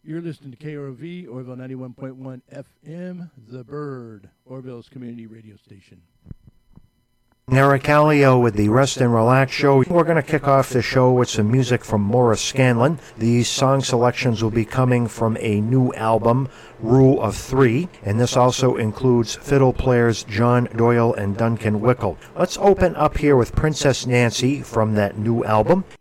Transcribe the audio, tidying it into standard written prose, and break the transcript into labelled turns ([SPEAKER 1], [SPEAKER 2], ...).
[SPEAKER 1] You're listening to KROV, Orville 91.1 FM, The Bird, Orville's community radio station.
[SPEAKER 2] Eric Allio with the Rest and Relax Show. We're going to kick off the show with some music from Morris Scanlon. These song selections will be coming from a new album, Rule of Three, and this also includes fiddle players John Doyle and Duncan Wickel. Let's open up here with Princess Nancy from that new album.